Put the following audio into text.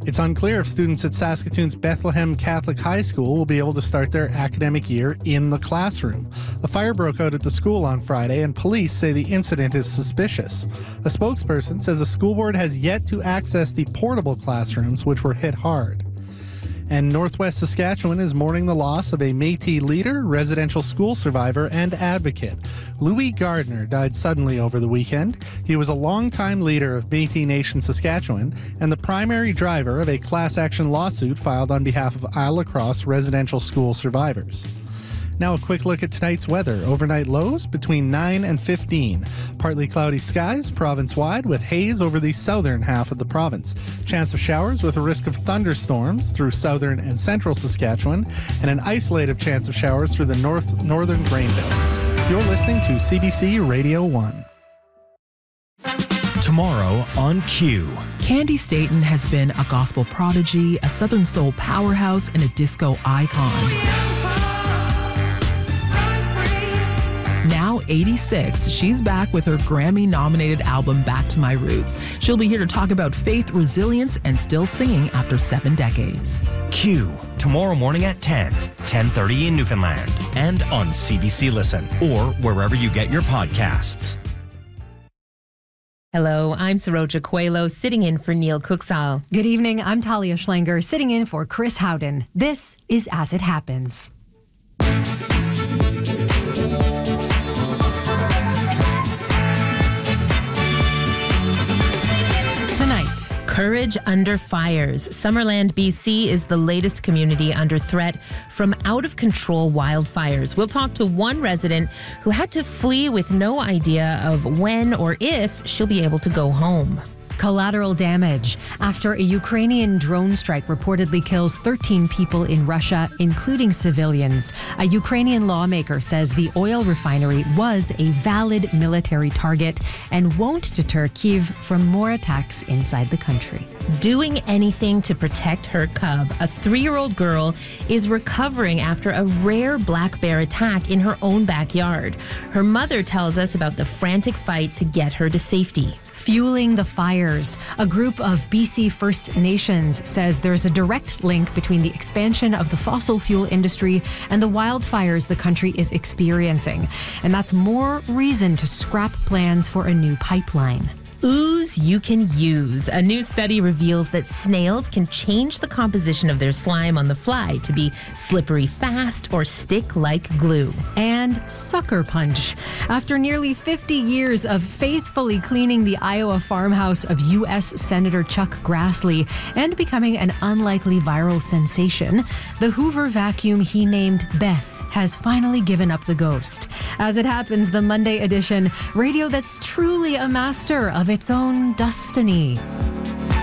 It's unclear if students at Saskatoon's Bethlehem Catholic High School will be able to start their academic year in the classroom. A fire broke out at the school on Friday, and police say the incident is suspicious. A spokesperson says the school board has yet to access the portable classrooms, which were hit hard. And Northwest Saskatchewan is mourning the loss of a Métis leader, residential school survivor, and advocate. Louis Gardner died suddenly over the weekend. He was a longtime leader of Métis Nation Saskatchewan and the primary driver of a class action lawsuit filed on behalf of Isle La Crosse residential school survivors. Now a quick look at tonight's weather. Overnight lows between 9 and 15. Partly cloudy skies province-wide with haze over the southern half of the province. Chance of showers with a risk of thunderstorms through southern and central Saskatchewan, and an isolated chance of showers through the northern grain belt. You're listening to CBC Radio 1. Tomorrow on Q. Candy Staton has been a gospel prodigy, a Southern soul powerhouse, and a disco icon. Now 86, she's back with her Grammy-nominated album Back to My Roots. She'll be here to talk about faith, resilience, and still singing after 7 decades. Q, tomorrow morning at 10:30 in Newfoundland, and on CBC Listen, or wherever you get your podcasts. Hello, I'm Saroja Coelho, sitting in for Neil Cooksall. Good evening, I'm Talia Schlanger, sitting in for Chris Howden. This is As It Happens. Courage Under Fires. Summerland, BC is the latest community under threat from out-of-control wildfires. We'll talk to one resident who had to flee with no idea of when or if she'll be able to go home. Collateral damage after a Ukrainian drone strike reportedly kills 13 people in Russia, including civilians. A Ukrainian lawmaker says the oil refinery was a valid military target and won't deter Kyiv from more attacks inside the country. Doing anything to protect her cub, a 3-year-old girl is recovering after a rare black bear attack in her own backyard. Her mother tells us about the frantic fight to get her to safety. Fueling the fires. A group of BC First Nations says there's a direct link between the expansion of the fossil fuel industry and the wildfires the country is experiencing. And that's more reason to scrap plans for a new pipeline. Ooze you can use. A new study reveals that snails can change the composition of their slime on the fly to be slippery fast or stick like glue. And sucker punch. After nearly 50 years of faithfully cleaning the Iowa farmhouse of U.S. Senator Chuck Grassley and becoming an unlikely viral sensation, the Hoover vacuum he named Beth has finally given up the ghost. As it happens, the Monday edition, radio that's truly a master of its own destiny.